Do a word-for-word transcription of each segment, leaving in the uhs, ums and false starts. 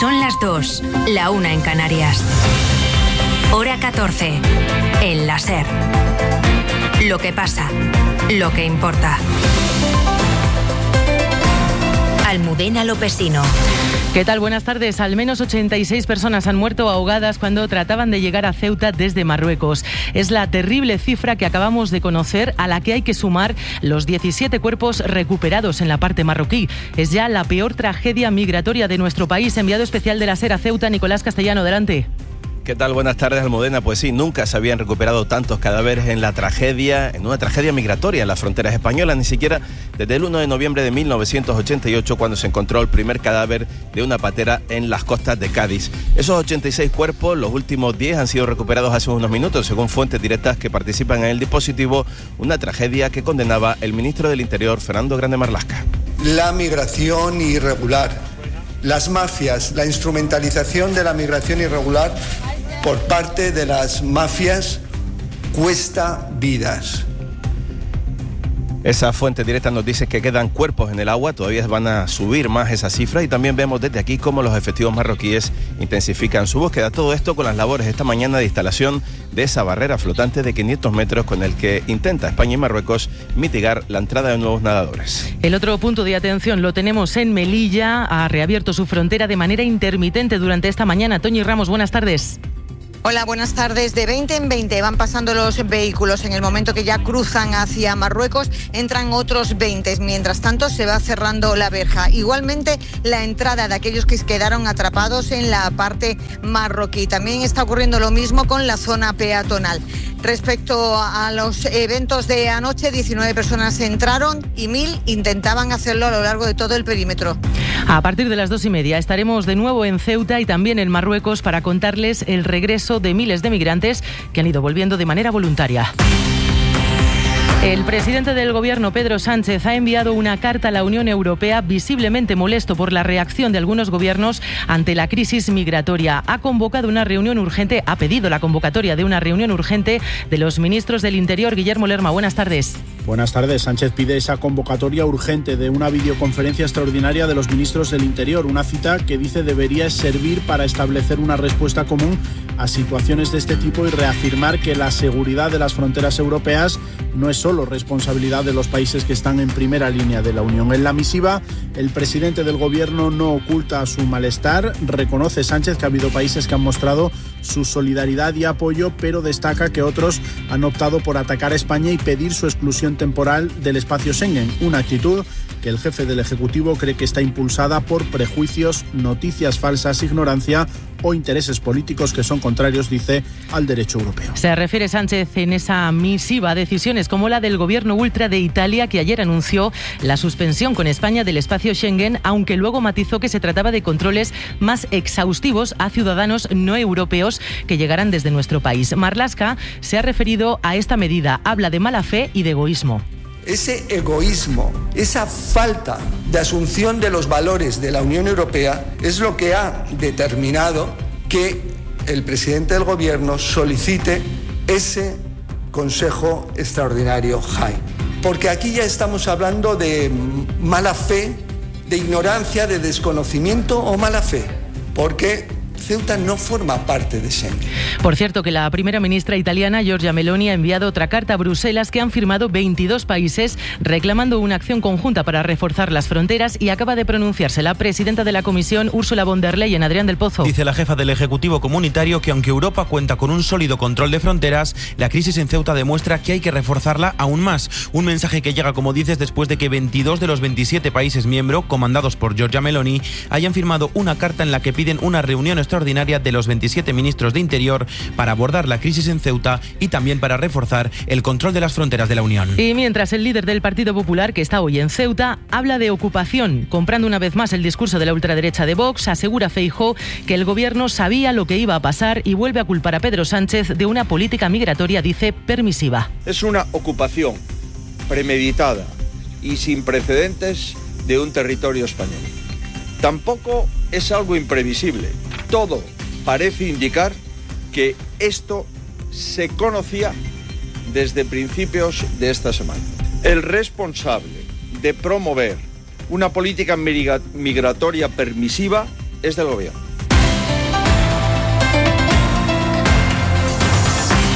Son las dos, la una en Canarias. Hora catorce, en la SER. Lo que pasa, lo que importa. Almudena Lopesino. ¿Qué tal? Buenas tardes. Al menos ochenta y seis personas han muerto ahogadas cuando trataban de llegar a Ceuta desde Marruecos. Es la terrible cifra que acabamos de conocer, a la que hay que sumar los diecisiete cuerpos recuperados en la parte marroquí. Es ya la peor tragedia migratoria de nuestro país. Enviado especial de la SER a Ceuta, Nicolás Castellano, adelante. ¿Qué tal? Buenas tardes, Almudena. Pues sí, nunca se habían recuperado tantos cadáveres en la tragedia, en una tragedia migratoria en las fronteras españolas, ni siquiera desde el uno de noviembre de mil novecientos ochenta y ocho, cuando se encontró el primer cadáver de una patera en las costas de Cádiz. Esos ochenta y seis cuerpos, los últimos diez han sido recuperados hace unos minutos, según fuentes directas que participan en el dispositivo, una tragedia que condenaba el ministro del Interior, Fernando Grande Marlaska. La migración irregular, las mafias, la instrumentalización de la migración irregular por parte de las mafias cuesta vidas. Esa fuente directa nos dice que quedan cuerpos en el agua, todavía van a subir más esa cifra, y también vemos desde aquí cómo los efectivos marroquíes intensifican su búsqueda. Todo esto con las labores esta mañana de instalación de esa barrera flotante de quinientos metros con el que intenta España y Marruecos mitigar la entrada de nuevos nadadores. El otro punto de atención lo tenemos en Melilla. Ha reabierto su frontera de manera intermitente durante esta mañana. Toñi Ramos, buenas tardes. Hola, buenas tardes. De veinte en veinte van pasando los vehículos. En el momento que ya cruzan hacia Marruecos, entran otros veinte. Mientras tanto, se va cerrando la verja. Igualmente, la entrada de aquellos que quedaron atrapados en la parte marroquí. También está ocurriendo lo mismo con la zona peatonal. Respecto a los eventos de anoche, diecinueve personas entraron y mil intentaban hacerlo a lo largo de todo el perímetro. A partir de las dos y media estaremos de nuevo en Ceuta y también en Marruecos para contarles el regreso de miles de migrantes que han ido volviendo de manera voluntaria. El presidente del Gobierno, Pedro Sánchez, ha enviado una carta a la Unión Europea visiblemente molesto por la reacción de algunos gobiernos ante la crisis migratoria. Ha convocado una reunión urgente, ha pedido la convocatoria de una reunión urgente de los ministros del Interior. Guillermo Lerma, buenas tardes. Buenas tardes. Sánchez pide esa convocatoria urgente de una videoconferencia extraordinaria de los ministros del Interior, una cita que dice debería servir para establecer una respuesta común a situaciones de este tipo y reafirmar que la seguridad de las fronteras europeas no es solo responsabilidad de los países que están en primera línea de la Unión. En la misiva, el presidente del Gobierno no oculta su malestar. Reconoce Sánchez que ha habido países que han mostrado su solidaridad y apoyo, pero destaca que otros han optado por atacar a España y pedir su exclusión temporal del espacio Schengen, una actitud que el jefe del Ejecutivo cree que está impulsada por prejuicios, noticias falsas, ignorancia o intereses políticos que son contrarios, dice, al derecho europeo. Se refiere Sánchez en esa misiva a decisiones como la del gobierno ultra de Italia, que ayer anunció la suspensión con España del espacio Schengen, aunque luego matizó que se trataba de controles más exhaustivos a ciudadanos no europeos que llegarán desde nuestro país. Marlaska se ha referido a esta medida, habla de mala fe y de egoísmo. Ese egoísmo, esa falta de asunción de los valores de la Unión Europea es lo que ha determinado que el presidente del Gobierno solicite ese Consejo Extraordinario J A I. Porque aquí ya estamos hablando de mala fe, de ignorancia, de desconocimiento o mala fe. Porque Ceuta no forma parte de Schengen. Por cierto, que la primera ministra italiana, Giorgia Meloni, ha enviado otra carta a Bruselas que han firmado veintidós países reclamando una acción conjunta para reforzar las fronteras, y acaba de pronunciarse la presidenta de la Comisión, Ursula von der Leyen. Adrián del Pozo. Dice la jefa del Ejecutivo Comunitario que aunque Europa cuenta con un sólido control de fronteras, la crisis en Ceuta demuestra que hay que reforzarla aún más. Un mensaje que llega, como dices, después de que veintidós de los veintisiete países miembros, comandados por Giorgia Meloni, hayan firmado una carta en la que piden una reunión extraordinaria de los veintisiete ministros de Interior para abordar la crisis en Ceuta y también para reforzar el control de las fronteras de la Unión. Y mientras el líder del Partido Popular, que está hoy en Ceuta, habla de ocupación, comprando una vez más el discurso de la ultraderecha de Vox, asegura Feijóo que el gobierno sabía lo que iba a pasar y vuelve a culpar a Pedro Sánchez de una política migratoria, dice, permisiva. Es una ocupación premeditada y sin precedentes de un territorio español. Tampoco es algo imprevisible. Todo parece indicar que esto se conocía desde principios de esta semana. El responsable de promover una política migratoria permisiva es del gobierno.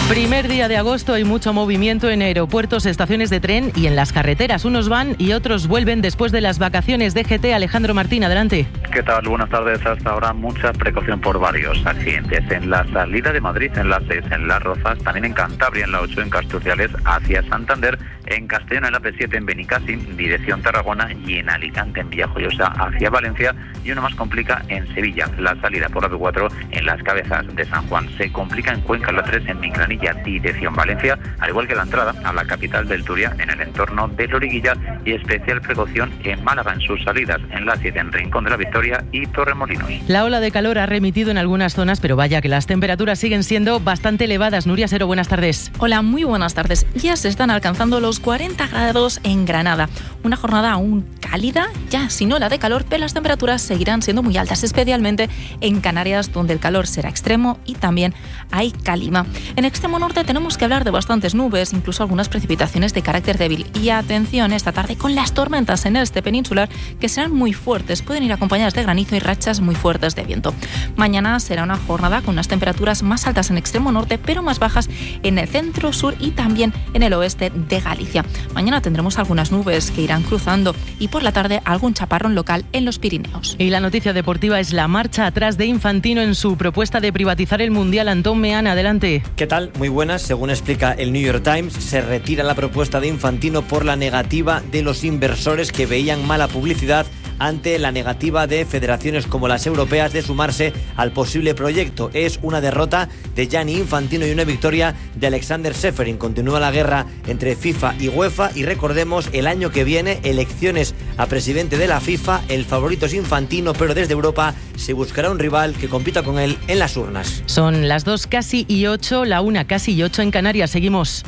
Primer día de agosto, hay mucho movimiento en aeropuertos, estaciones de tren y en las carreteras. Unos van y otros vuelven después de las vacaciones de G T. Alejandro Martín, adelante. ¿Qué tal? Buenas tardes. Hasta ahora mucha precaución por varios accidentes. En la salida de Madrid, en la seis, en Las Rozas, también en Cantabria, en la ocho, en Casturciales, hacia Santander, en Castellón, en la P siete, en Benicàssim, dirección Tarragona, y en Alicante, en Villajoyosa, hacia Valencia, y uno más complica en Sevilla. La salida por la P cuatro, en Las Cabezas de San Juan. Se complica en Cuenca, en la tres, en Minglanilla, dirección Valencia, al igual que la entrada a la capital del Turia, en el entorno de Loriguilla, y especial precaución en Málaga, en sus salidas, en la siete, en Rincón de la Victoria y Torremolinos. La ola de calor ha remitido en algunas zonas, pero vaya que las temperaturas siguen siendo bastante elevadas. Nuria Sero, buenas tardes. Hola, muy buenas tardes. Ya se están alcanzando los cuarenta grados en Granada. Una jornada aún cálida, ya sin ola de calor, pero las temperaturas seguirán siendo muy altas, especialmente en Canarias, donde el calor será extremo y también hay calima. En extremo norte tenemos que hablar de bastantes nubes, incluso algunas precipitaciones de carácter débil. Y atención esta tarde con las tormentas en el este peninsular, que serán muy fuertes, pueden ir acompañadas de granizo y rachas muy fuertes de viento. Mañana será una jornada con unas temperaturas más altas en extremo norte, pero más bajas en el centro, sur y también en el oeste de Galicia. Mañana tendremos algunas nubes que irán cruzando y por la tarde algún chaparrón local en los Pirineos. Y la noticia deportiva es la marcha atrás de Infantino en su propuesta de privatizar el Mundial. Antón Meana, adelante. ¿Qué tal? Muy buenas. Según explica el New York Times, se retira la propuesta de Infantino por la negativa de los inversores que veían mala publicidad ante la negativa de federaciones como las europeas de sumarse al posible proyecto. Es una derrota de Gianni Infantino y una victoria de Alexander Seferin. Continúa la guerra entre FIFA y UEFA y recordemos, el año que viene, elecciones a presidente de la FIFA. El favorito es Infantino, pero desde Europa se buscará un rival que compita con él en las urnas. Son las dos casi y ocho, la una casi y ocho en Canarias. Seguimos.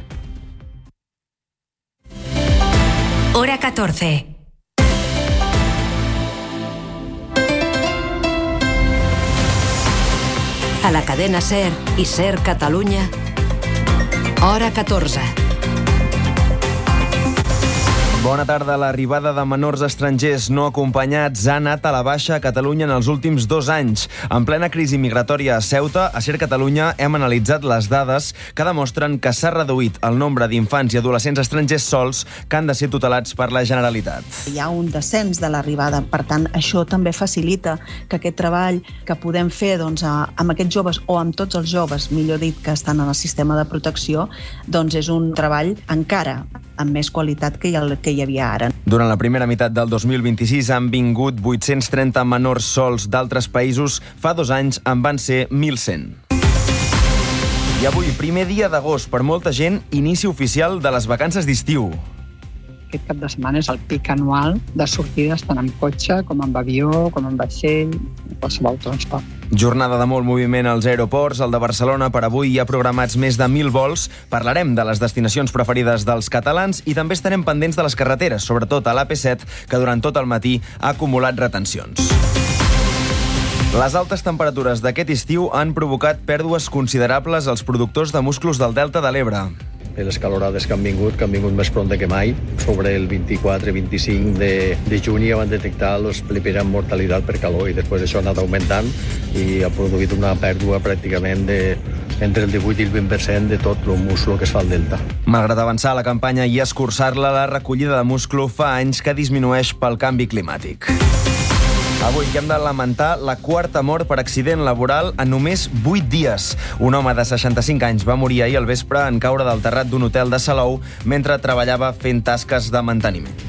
Hora catorce. A la cadena SER i SER Catalunya, hora catorze. Bona tarda. L'arribada de menors estrangers no acompanyats ha anat a la baixa a Catalunya en els últims dos anys. En plena crisi migratòria a Ceuta, a SER Catalunya hem analitzat les dades que demostren que s'ha reduït el nombre d'infants i adolescents estrangers sols que han de ser tutelats per la Generalitat. Hi ha un descens de l'arribada, per tant, això també facilita que aquest treball que podem fer doncs, amb aquests joves o amb tots els joves, millor dit, que estan en el sistema de protecció, doncs és un treball encara amb més qualitat que el que hi havia ara. Durant la primera meitat del dos mil vint-i-sis han vingut vuit-cents trenta menors sols d'altres països. Fa dos anys en van ser mil cent. I avui, primer dia d'agost, per molta gent, inici oficial de les vacances d'estiu. Aquest cap de setmana és el pic anual de sortides tant en cotxe com en avió, com en vaixell, qualsevol transport. Jornada de molt moviment als aeroports. Al de Barcelona per avui hi ha programats més de mil vols. Parlarem de les destinacions preferides dels catalans i també estarem pendents de les carreteres, sobretot a l'A P set, que durant tot el matí ha acumulat retencions. Les altes temperatures d'aquest estiu han provocat pèrdues considerables als productors de musclos del Delta de l'Ebre. Les calorades que han vingut, que han vingut més prompte que mai, sobre el vint-i-quatre vint-i-cinc de, de juny van detectar la primera mortalitat per calor i després això ha anat augmentant i ha produït una pèrdua pràcticament de, entre el divuit i el vint per cent de tot el musclo que es fa al delta. Malgrat avançar la campanya i escurçar-la, la recollida de musclo fa anys que disminueix pel canvi climàtic. Avui hem de lamentar la quarta mort per accident laboral en només vuit dies. Un home de seixanta-cinc anys va morir ahir al vespre en caure del terrat d'un hotel de Salou mentre treballava fent tasques de manteniment.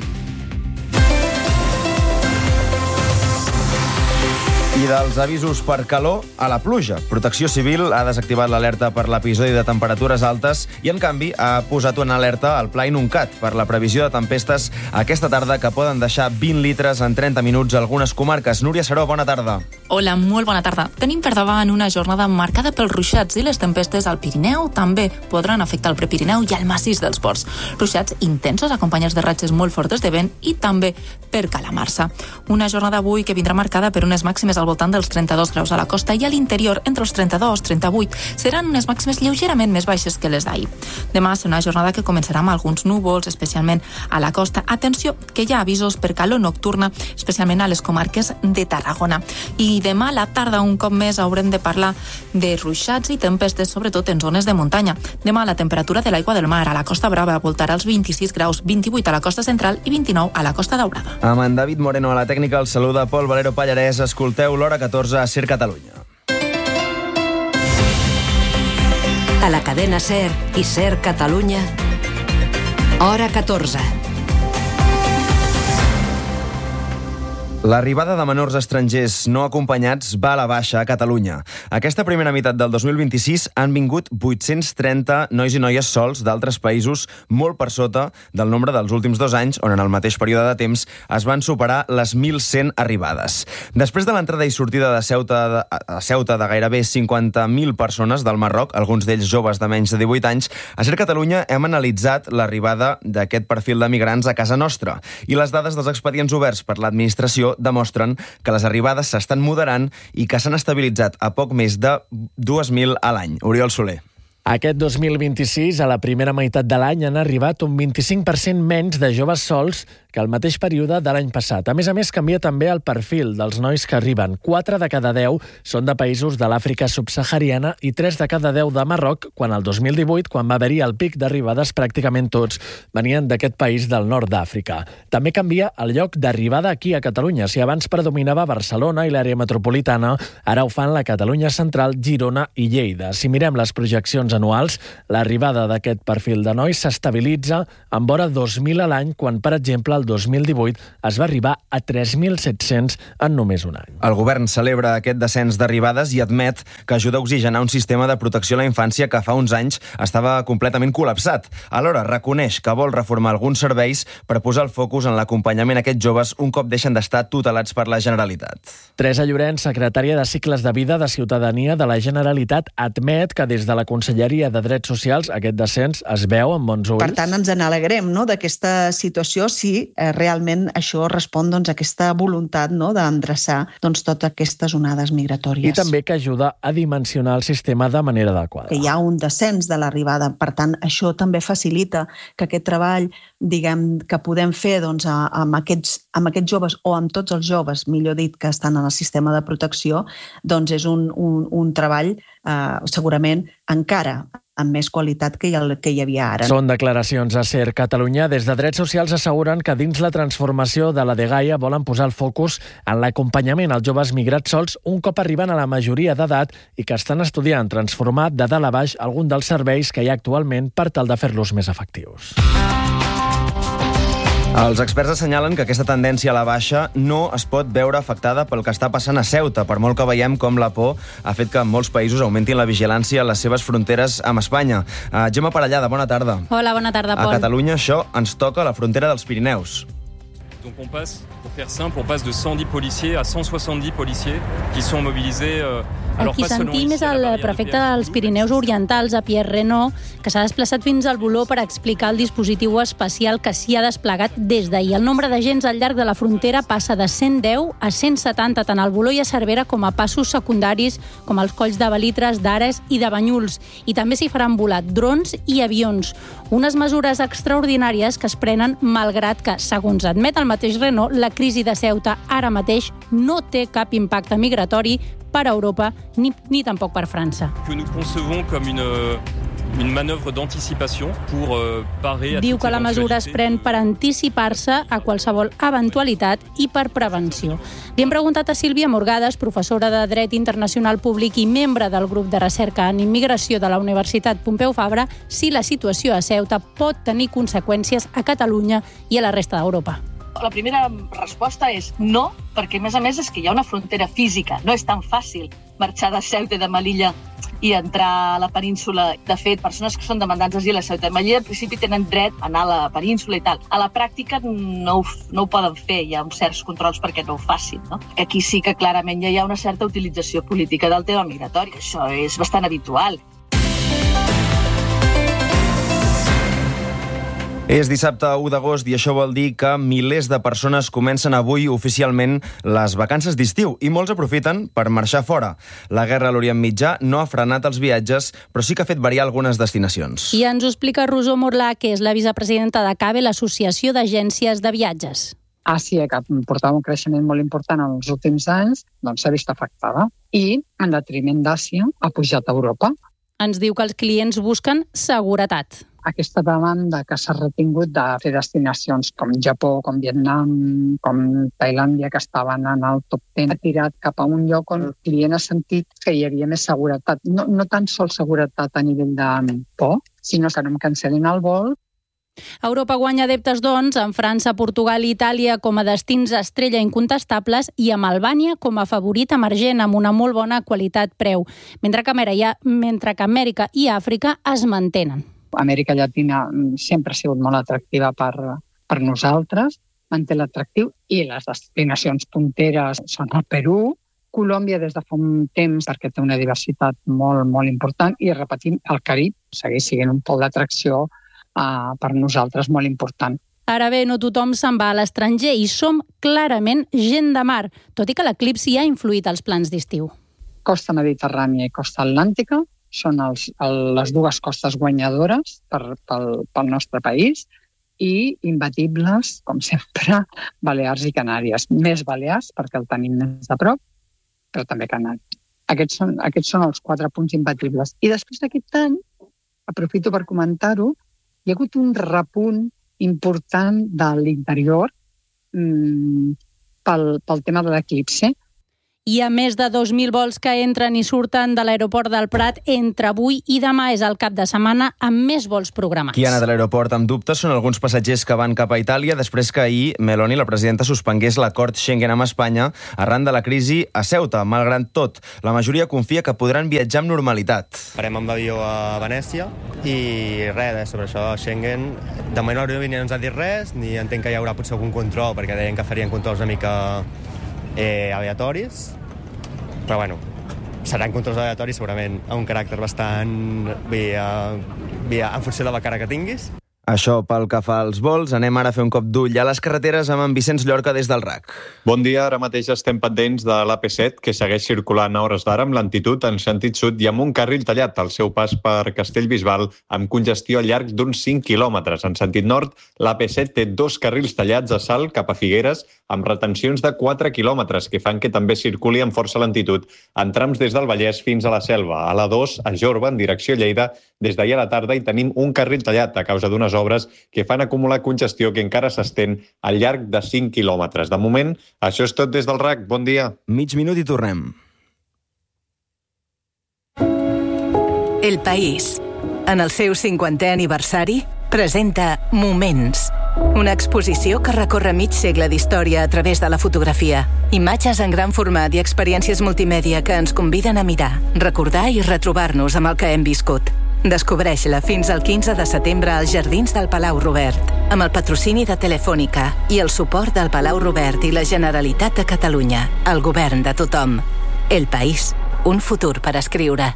I dels avisos per calor a la pluja. Protecció Civil ha desactivat l'alerta per l'episodi de temperatures altes i, en canvi, ha posat una alerta al Pla Inuncat per la previsió de tempestes aquesta tarda que poden deixar vint litres en trenta minuts a algunes comarques. Núria Seró, bona tarda. Hola, molt bona tarda. Tenim per davant una jornada marcada pels ruixats i les tempestes al Pirineu també podran afectar el Prepirineu i el massís dels ports. Ruixats intensos acompanyats de ratxes molt fortes de vent i també per calamarsa. Una jornada avui que vindrà marcada per unes màximes al voltant dels trenta-dos graus a la costa i a l'interior entre els trenta-dos i trenta-vuit. Seran unes màximes lleugerament més baixes que les d'ahir. Demà serà una jornada que començarà amb alguns núvols, especialment a la costa. Atenció, que hi ha avisos per calor nocturna, especialment a les comarques de Tarragona. I demà a la tarda un cop més haurem de parlar de ruixats i tempestes, sobretot en zones de muntanya. Demà la temperatura de l'aigua del mar a la Costa Brava voltarà els vint-i-sis graus, vint-i-vuit a la costa central i vint-i-nou a la Costa Daurada. Amb en David Moreno a la tècnica, el saluda Pol Valero Pallarès. Escolteu l'Hora catorze a Ser Catalunya. A la cadena Ser i Ser Catalunya, Hora catorze. L'arribada de menors estrangers no acompanyats va a la baixa a Catalunya. Aquesta primera meitat del dos mil vint-i-sis han vingut vuit-cents trenta nois i noies sols d'altres països, molt per sota del nombre dels últims dos anys, on en el mateix període de temps es van superar les mil cent arribades. Després de l'entrada i sortida de Ceuta de, a Ceuta de gairebé cinquanta mil persones del Marroc, alguns d'ells joves de menys de divuit anys, a Ser Catalunya hem analitzat l'arribada d'aquest perfil de migrants a casa nostra. I les dades dels expedients oberts per l'administració demostren que les arribades s'estan moderant i que s'han estabilitzat a poc més de dos mil a l'any. Oriol Soler. Aquest dos mil vint-i-sis, a la primera meitat de l'any, han arribat un vint-i-cinc per cent menys de joves sols que el mateix període de l'any passat. A més a més, canvia també el perfil dels nois que arriben. quatre de cada deu són de països de l'Àfrica subsahariana i tres de cada deu de Marroc, quan el dos mil divuit, quan va haver-hi el pic d'arribades, pràcticament tots venien d'aquest país del nord d'Àfrica. També canvia el lloc d'arribada aquí a Catalunya. Si abans predominava Barcelona i l'àrea metropolitana, ara ho fan la Catalunya central, Girona i Lleida. Si mirem les projeccions anuals, l'arribada d'aquest perfil de nois s'estabilitza amb vora dos mil a l'any, quan, per exemple, el dos mil divuit es va arribar a tres mil set-cents en només un any. El govern celebra aquest descens d'arribades i admet que ajuda a oxigenar un sistema de protecció a la infància que fa uns anys estava completament col·lapsat. Alhora, reconeix que vol reformar alguns serveis per posar el focus en l'acompanyament a aquests joves un cop deixen d'estar tutelats per la Generalitat. Teresa Llorenç, secretària de Cicles de Vida de Ciutadania de la Generalitat, admet que des de la Conselleria de Drets Socials aquest descens es veu amb bons ulls. Per tant, ens n'alegrem, no?, d'aquesta situació si eh, realment això respon, doncs, a aquesta voluntat, no?, d'endreçar, doncs, totes aquestes onades migratòries. I també que ajuda a dimensionar el sistema de manera adequada. Que hi ha un descens de l'arribada. Per tant, això també facilita que aquest treball, diguem, que podem fer, doncs, amb aquests, amb aquests joves o amb tots els joves, millor dit, que estan en el sistema de protecció, doncs és un, un, un treball eh, segurament encara amb més qualitat que el que hi havia ara. Són declaracions a Ser Catalunya. Des de Drets Socials asseguren que dins la transformació de la dgaia volen posar el focus en l'acompanyament als joves migrats sols un cop arriben a la majoria d'edat i que estan estudiant transformar de dalt a baix algun dels serveis que hi ha actualment per tal de fer-los més efectius. Els experts assenyalen que aquesta tendència a la baixa no es pot veure afectada pel que està passant a Ceuta, per molt que veiem com la por ha fet que en molts països augmentin la vigilància a les seves fronteres amb Espanya. Uh, Gemma Parellada, bona tarda. Hola, bona tarda, Pol. A Catalunya això ens toca a la frontera dels Pirineus. Donc on passe, pour faire simple, on passe de cent dix policiers à cent soixante-dix policiers qui sont mobilisés. Euh, El qui sentim és el prefecte dels Pirineus Orientals, a Pierre Renaud, que s'ha desplaçat fins al Voló per explicar el dispositiu especial que s'hi ha desplegat des d'ahir. El nombre d'agents al llarg de la frontera passa de cent deu a cent setanta, tant al Voló i a Cervera com a passos secundaris, com els colls de Belitres, d'Ares i de Banyuls. I també s'hi faran volar drons i avions. Unes mesures extraordinàries que es prenen malgrat que, segons admet el mateix Renaud, la crisi de Ceuta ara mateix no té cap impacte migratori per a Europa ni, ni tampoc per França. Que nous concevons comme une, une manœuvre d'anticipation pour euh, parer à Diu que la mesura es pren per anticipar-se a qualsevol eventualitat i per prevenció. Li hem preguntat a Sílvia Morgades, professora de Dret Internacional Públic i membre del grup de recerca en immigració de la Universitat Pompeu Fabra, si la situació a Ceuta pot tenir conseqüències a Catalunya i a la resta d'Europa. La primera resposta és no, perquè a més a més és que hi ha una frontera física. No és tan fàcil marxar de Ceuta i de Melilla i entrar a la península. De fet, persones que són demandants d'asil a Ceuta i Melilla, en principi tenen dret a anar a la península i tal. A la pràctica no ho, no ho poden fer, hi ha uns certs controls perquè no ho facin. No? Aquí sí que clarament ja hi ha una certa utilització política del tema migratori. Això és bastant habitual. És dissabte u d'agost i això vol dir que milers de persones comencen avui oficialment les vacances d'estiu i molts aprofiten per marxar fora. La guerra a l'Orient Mitjà no ha frenat els viatges, però sí que ha fet variar algunes destinacions. I ens ho explica Rosó Morlà, que és la vicepresidenta de CABE, l'Associació d'Agències de Viatges. Àsia, que portava un creixement molt important en els últims anys, doncs s'ha vist afectada. I, en detriment d'Àsia, ha pujat a Europa. Ens diu que els clients busquen seguretat. Aquesta demanda que s'ha retingut de fer destinacions com Japó, com Vietnam, com Tailàndia, que estaven en el top deu, ha tirat cap a un lloc on el client ha sentit que hi havia més seguretat. No, no tan sols seguretat a nivell de por, sinó que no em cancel·lin el vol. Europa guanya adeptes, doncs, amb França, Portugal i Itàlia com a destins estrella incontestables i amb Albània com a favorit emergent amb una molt bona qualitat-preu, mentre que Amèrica, mentre que Amèrica i Àfrica es mantenen. Amèrica Llatina sempre ha sigut molt atractiva per, per nosaltres, manté l'atractiu, i les destinacions punteres són el Perú, Colòmbia des de fa un temps perquè té una diversitat molt, molt important, i repetim, el Carib segueix sent un pol d'atracció Uh, per nosaltres molt important. Ara bé, no tothom se'n va a l'estranger i som clarament gent de mar, tot i que l'eclipsi ha influït als plans d'estiu. Costa Mediterrània i costa Atlàntica són els, el, les dues costes guanyadores per, pel, pel nostre país, i imbatibles, com sempre, Balears i Canàries. Més Balears, perquè el tenim més a prop, però també Canàries. Aquests són, aquests són els quatre punts imbatibles. I després d'aquest any, aprofito per comentar-ho, hi ha hagut un repunt important de l'interior mmm, pel, pel tema de l'eclipse. Hi ha més de dos mil vols que entren i surten de l'aeroport del Prat entre avui i demà. És el cap de setmana amb més vols programats. Qui ha anat a l'aeroport amb dubtes són alguns passatgers que van cap a Itàlia després que ahir Meloni, la presidenta, suspengués l'acord Schengen amb Espanya arran de la crisi a Ceuta. Malgrat tot, la majoria confia que podran viatjar amb normalitat. Farem amb avió a Venècia i res, eh, sobre això Schengen. De moment l'aerolínia no ens ha dit res, ni entenc que hi haurà potser algun control, perquè deien que farien controls una mica eh, aleatoris, però bueno, seran controls aleatoris segurament a un caràcter bastant via, via, en funció de la cara que tinguis. Això pel que fa als vols. Anem ara a fer un cop d'ull a les carreteres amb en Vicenç Llorca des del R A C. Bon dia, ara mateix estem pendents de l'A P set, que segueix circulant a hores d'ara amb lentitud en sentit sud i amb un carril tallat al seu pas per Castellbisbal, amb congestió al llarg d'uns cinc quilòmetres. En sentit nord, l'A P set té dos carrils tallats a Salt cap a Figueres, amb retencions de quatre quilòmetres, que fan que també circuli amb força lentitud en trams des del Vallès fins a la Selva. A l'A dos, a Jorba, en direcció Lleida, des d'ahir a la tarda hi tenim un carril tallat a causa d'unes obres que fan acumular congestió que encara s'estén al llarg de cinc quilòmetres. De moment, això és tot des del R A C. Bon dia. Mig minut i tornem. El País, en el seu cinquantè aniversari, presenta Moments, una exposició que recorre mig segle d'història a través de la fotografia. Imatges en gran format i experiències multimèdia que ens conviden a mirar, recordar i retrobar-nos amb el que hem viscut. Descobreix-la fins al quinze de setembre als Jardins del Palau Robert, amb el patrocini de Telefònica i el suport del Palau Robert i la Generalitat de Catalunya, el govern de tothom. El País, un futur per escriure.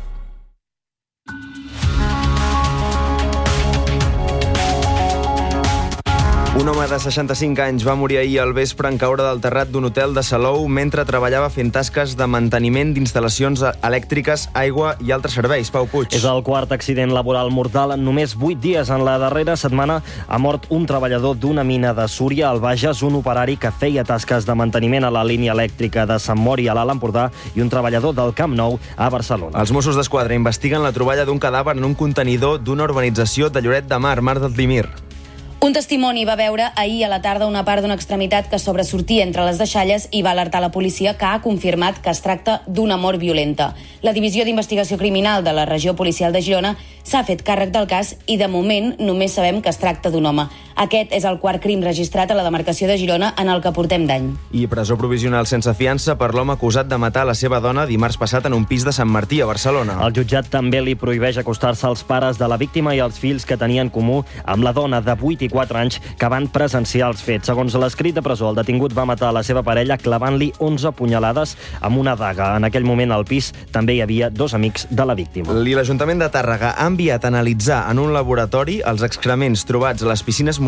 Un home de seixanta-cinc anys va morir ahir al vespre en caure del terrat d'un hotel de Salou mentre treballava fent tasques de manteniment d'instal·lacions elèctriques, aigua i altres serveis. Pau Puig. És el quart accident laboral mortal en només vuit dies. En la darrera setmana ha mort un treballador d'una mina de Súria al Bages, un operari que feia tasques de manteniment a la línia elèctrica de Sant Mori a l'Alt Empordà i un treballador del Camp Nou a Barcelona. Els Mossos d'Esquadra investiguen la troballa d'un cadàver en un contenidor d'una urbanització de Lloret de Mar, Mar del Dimir. Un testimoni va veure ahir a la tarda una part d'una extremitat que sobresortia entre les deixalles i va alertar la policia, que ha confirmat que es tracta d'una mort violenta. La Divisió d'Investigació Criminal de la Regió Policial de Girona s'ha fet càrrec del cas i de moment només sabem que es tracta d'un home. Aquest és el quart crim registrat a la demarcació de Girona en el que portem d'any. I presó provisional sense fiança per l'home acusat de matar la seva dona dimarts passat en un pis de Sant Martí, a Barcelona. El jutjat també li prohibeix acostar-se als pares de la víctima i als fills que tenien en comú amb la dona de vuit i quatre anys que van presenciar els fets. Segons l'escrit de presó, el detingut va matar la seva parella clavant-li onze punyalades amb una daga. En aquell moment al pis també hi havia dos amics de la víctima. I l'Ajuntament de Tàrrega ha enviat a analitzar en un laboratori els excrements trobats a les piscines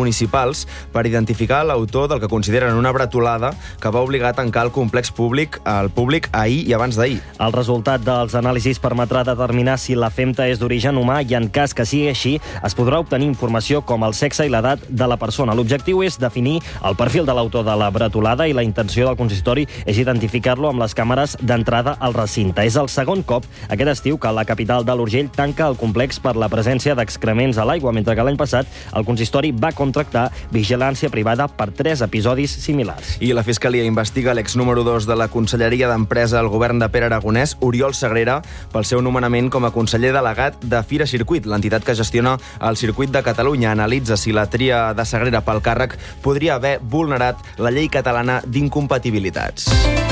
municipals per identificar l'autor del que consideren una bretolada que va obligar a tancar el complex públic al públic ahir i abans d'ahir. El resultat dels anàlisis permetrà determinar si la femta és d'origen humà i, en cas que sigui així, es podrà obtenir informació com el sexe i l'edat de la persona. L'objectiu és definir el perfil de l'autor de la bretolada i la intenció del consistori és identificar-lo amb les càmeres d'entrada al recinte. És el segon cop aquest estiu que la capital de l'Urgell tanca el complex per la presència d'excrements a l'aigua, mentre que l'any passat el consistori va contractar vigilància privada per tres episodis similars. I la Fiscalia investiga l'ex número dos de la Conselleria d'Empresa al govern de Pere Aragonès, Oriol Sagrera, pel seu nomenament com a conseller delegat de Fira Circuit. L'entitat que gestiona el circuit de Catalunya analitza si la tria de Sagrera pel càrrec podria haver vulnerat la llei catalana d'incompatibilitats.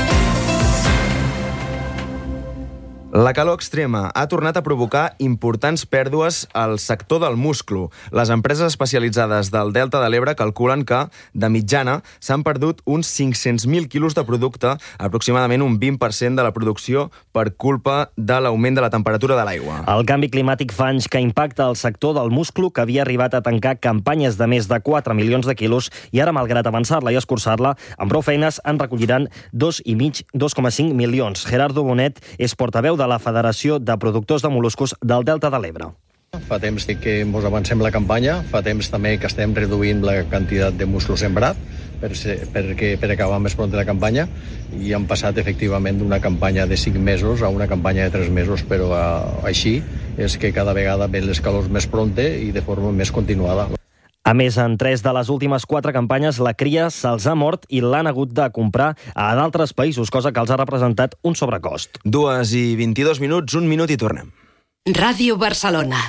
La calor extrema ha tornat a provocar importants pèrdues al sector del musclo. Les empreses especialitzades del Delta de l'Ebre calculen que, de mitjana, s'han perdut uns cinc-cents mil quilos de producte, aproximadament un vint per cent de la producció, per culpa de l'augment de la temperatura de l'aigua. El canvi climàtic fa anys que impacta el sector del musclo, que havia arribat a tancar campanyes de més de quatre milions de quilos i ara, malgrat avançar-la i escurçar-la, amb prou feines en recolliran dos i mig, dos coma cinc milions. Gerardo Bonet és portaveu de la Federació de Productors de Moluscos del Delta de l'Ebre. Fa temps que ens avancem la campanya, fa temps també que estem reduint la quantitat de musclo sembrat per, ser, perquè, per acabar més pront la campanya, i han passat efectivament d'una campanya de cinc mesos a una campanya de tres mesos, però uh, així és que cada vegada ven les calors més pronte i de forma més continuada. A més, en tres de les últimes quatre campanyes, la cria se'ls ha mort i l'han hagut de comprar a d'altres països, cosa que els ha representat un sobrecost. Dues i vint-i-dos minuts, un minut i tornem. Ràdio Barcelona.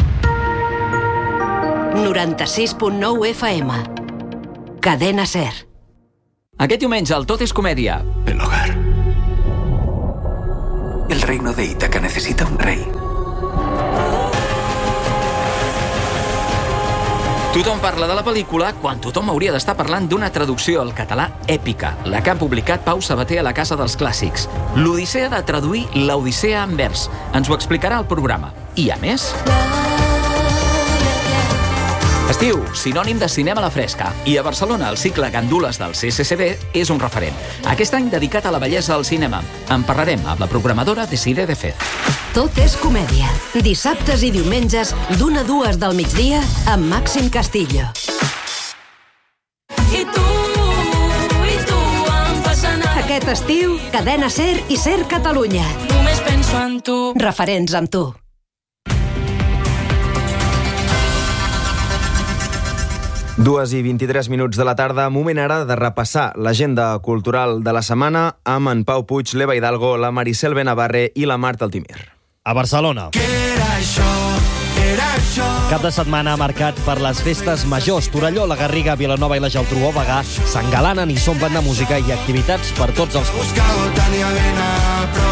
noranta-sis punt nou F M. Cadena SER. Aquest diumenge el Tot és Comèdia. El hogar. El reino de Ítaca necesita un rey. Tothom parla de la pel·lícula quan tothom hauria d'estar parlant d'una traducció al català èpica, la que ha publicat Pau Sabater a la Casa dels Clàssics. L'odissea de traduir l'Odissea en vers. Ens ho explicarà al programa. I, a més... Estiu, sinònim de cinema a la fresca. I a Barcelona el cicle Gandules del C C C B és un referent. Aquest any dedicat a la bellesa al cinema. En parlarem amb la programadora Desiree de Fez. Tot és comèdia. Dissabtes i diumenges, d'una a dues del migdia, amb Màxim Castillo. I tu, i tu em fas anar. Aquest estiu, Cadena SER i SER Catalunya. Només penso en tu. Referents amb tu. Dues i vint-i-tres minuts de la tarda, moment ara de repassar l'agenda cultural de la setmana amb en Pau Puig, l'Eva Hidalgo, la Maricel Benavarre i la Marta Altimir. A Barcelona. Què era això? Era això? Cap de setmana marcat per les festes majors. Torelló, la Garriga, Vilanova i la Geltrú o Bagà s'engalanen i s'omplen de música i activitats per tots els punts.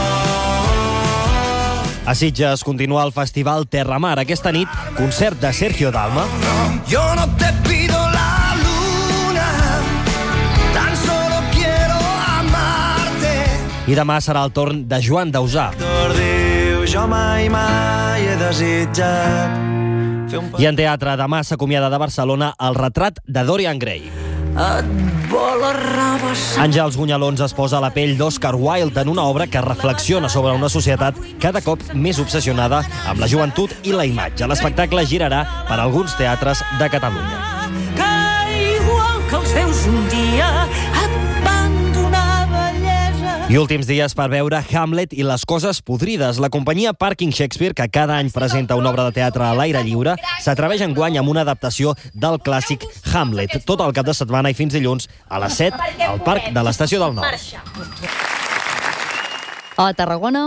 A Sitges continua el festival Terramar. Aquesta nit, concert de Sergio Dalma. Yo no te pido la luna, tan solo quiero amarte. I demà serà el torn de Joan Dausà. Diu, jo mai, mai he desitjat. I en teatre, demà s'acomiada de Barcelona el retrat de Dorian Gray. Et vol arrabassar. Àngels Gunyalons es posa a la pell d'Oscar Wilde en una obra que reflexiona sobre una societat cada cop més obsessionada amb la joventut i la imatge. L'espectacle girarà per alguns teatres de Catalunya. Que igual que els déus un dia et van donar bellesa. I últims dies per veure Hamlet i les coses podrides. La companyia Parking Shakespeare, que cada any presenta una obra de teatre a l'aire lliure, s'atreveix enguany amb una adaptació del clàssic Hamlet. Tot el cap de setmana i fins dilluns a les set al Parc de l'Estació del Nord. A Tarragona...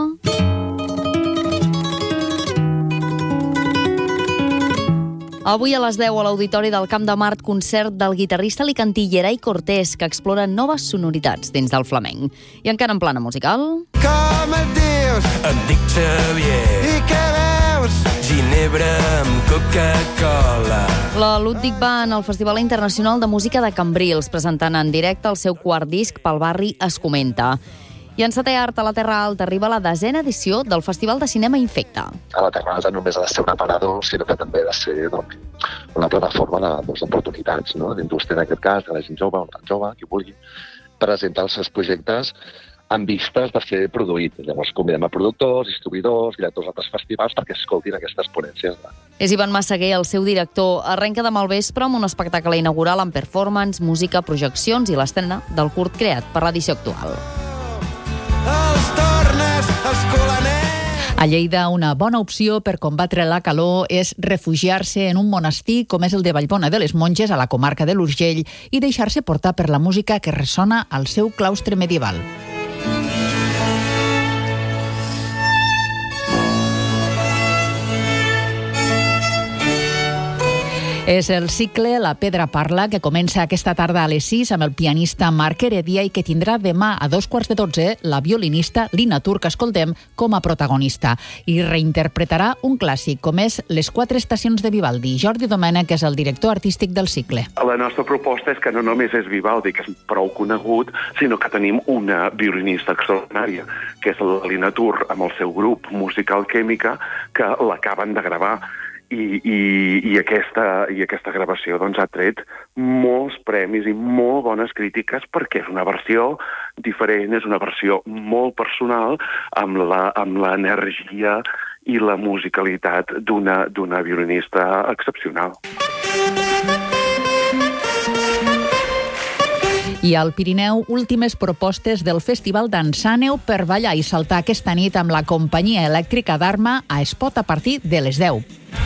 Avui a les deu a l'Auditori del Camp de Mart, concert del guitarrista alicantí Yeray Cortés, que explora noves sonoritats dins del flamenc. I encara en plana musical... Com et dius? Em dic Xavier. I què veus? Ginebra amb Coca-Cola. La Ludwig Band al Festival Internacional de Música de Cambrils, presentant en directe el seu quart disc Pel barri es comenta. I en setè art, a la Terra Alta arriba la desena edició del Festival de Cinema Infecta. A la Terra Alta només ha de ser un aparador, sinó que també ha de ser doncs, una plataforma d'oportunitats, no? D'indústria en aquest cas, de la gent jove, un jove, qui vulgui, presentar els seus projectes amb vistes de ser produït. Llavors convidem a productors, distribuïdors, directors d'altres festivals perquè escoltin aquestes ponències. És Ivan Massaguer, el seu director. Arrenca demà al vespre amb un espectacle inaugural amb performance, música, projeccions i l'estrena del curt creat per l'edició actual. Els tornes escolaner. A Lleida, una bona opció per combatre la calor és refugiar-se en un monestir com és el de Vallbona de les Monges, a la comarca de l'Urgell, i deixar-se portar per la música que ressona al seu claustre medieval. És el cicle La Pedra Parla, que comença aquesta tarda a les sis amb el pianista Marc Heredia i que tindrà demà a dos quarts de dotze la violinista Lina Tur, que escoltem com a protagonista. I reinterpretarà un clàssic, com és Les quatre estacions de Vivaldi. Jordi Domènech és el director artístic del cicle. La nostra proposta és que no només és Vivaldi, que és prou conegut, sinó que tenim una violinista extraordinària, que és la Lina Tur, amb el seu grup musical Química, que l'acaben de gravar. I, i, i, aquesta, i aquesta gravació doncs, ha tret molts premis i molt bones crítiques perquè és una versió diferent, és una versió molt personal amb la, amb l'energia i la musicalitat d'una, d'una violinista excepcional. I al Pirineu, últimes propostes del Festival d'Ensàneu per ballar i saltar aquesta nit amb la companyia elèctrica d'Arma a Espot a partir de les deu.